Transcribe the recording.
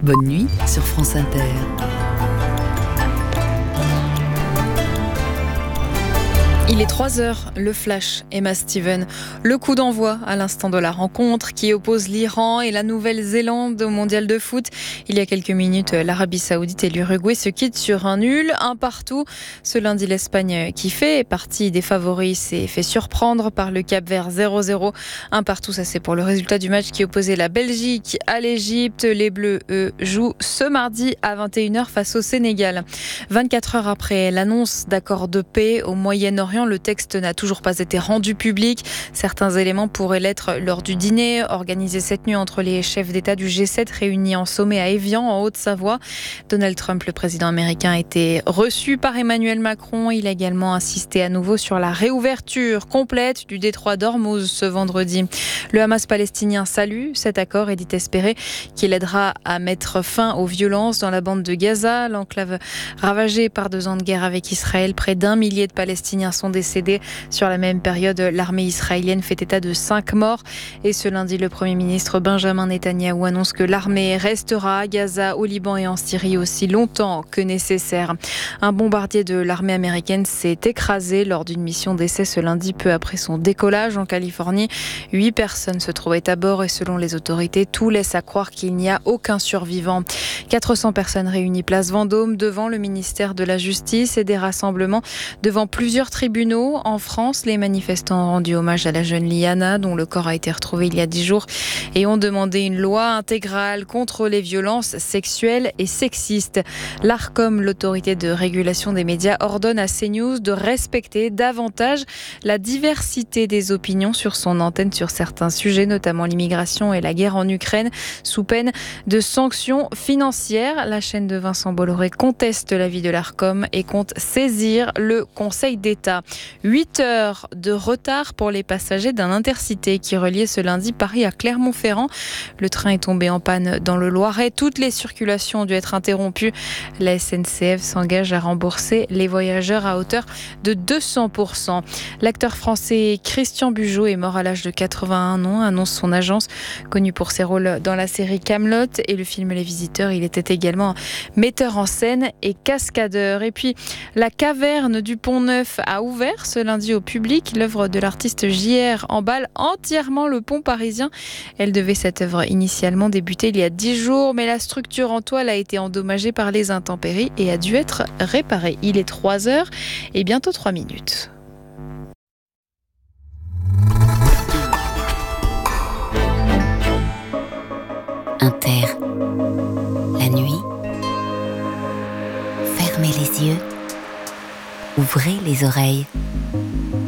Bonne nuit sur France Inter. Il est 3h, le flash, Emma Steven. Le coup d'envoi à l'instant de la rencontre qui oppose l'Iran et la Nouvelle-Zélande au mondial de foot. Il y a quelques minutes, l'Arabie Saoudite et l'Uruguay se quittent sur un nul, un partout. Ce lundi, l'Espagne, qui fait partie des favoris, s'est fait surprendre par le Cap-Vert 0-0. Un partout, ça c'est pour le résultat du match qui opposait la Belgique à l'Égypte. Les Bleus, eux, jouent ce mardi à 21h face au Sénégal. 24 heures après l'annonce d'accords de paix au Moyen-Orient, le texte n'a toujours pas été rendu public. Certains éléments pourraient l'être lors du dîner organisé cette nuit entre les chefs d'État du G7 réunis en sommet à Évian, en Haute-Savoie. Donald Trump, le président américain, a été reçu par Emmanuel Macron. Il a également insisté à nouveau sur la réouverture complète du détroit d'Ormuz ce vendredi. Le Hamas palestinien salue cet accord et dit espérer qu'il aidera à mettre fin aux violences dans la bande de Gaza. L'enclave ravagée par 2 ans de guerre avec Israël, près d'1 millier de Palestiniens sont décédés. Sur la même période, l'armée israélienne fait état de 5 morts. Et ce lundi, le Premier ministre Benjamin Netanyahou annonce que l'armée restera à Gaza, au Liban et en Syrie aussi longtemps que nécessaire. Un bombardier de l'armée américaine s'est écrasé lors d'une mission d'essai ce lundi, peu après son décollage en Californie. 8 personnes se trouvaient à bord et selon les autorités, tout laisse à croire qu'il n'y a aucun survivant. 400 personnes réunies place Vendôme devant le ministère de la Justice et des rassemblements devant plusieurs tribunaux en France. Les manifestants ont rendu hommage à la jeune Liana, dont le corps a été retrouvé il y a 10 jours, et ont demandé une loi intégrale contre les violences sexuelles et sexistes. L'Arcom, l'autorité de régulation des médias, ordonne à CNews de respecter davantage la diversité des opinions sur son antenne sur certains sujets, notamment l'immigration et la guerre en Ukraine, sous peine de sanctions financières. La chaîne de Vincent Bolloré conteste l'avis de l'Arcom et compte saisir le Conseil d'État. 8 heures de retard pour les passagers d'un Intercité qui reliait ce lundi Paris à Clermont-Ferrand. Le train est tombé en panne dans le Loiret. Toutes les circulations ont dû être interrompues. La SNCF s'engage à rembourser les voyageurs à hauteur de 200%. L'acteur français Christian Bugeaud est mort à l'âge de 81 ans, annonce son agence. Connu pour ses rôles dans la série Kaamelott et le film Les Visiteurs, il était également metteur en scène et cascadeur. Et puis, la caverne du Pont-Neuf a ouvert ce lundi au public. L'œuvre de l'artiste JR emballe entièrement le pont parisien. Elle devait, cette œuvre, initialement débuter il y a 10 jours, mais la structure en toile a été endommagée par les intempéries et a dû être réparée. Il est 3h et bientôt 3 minutes. Inter. La nuit. Fermez les yeux. Ouvrez les oreilles.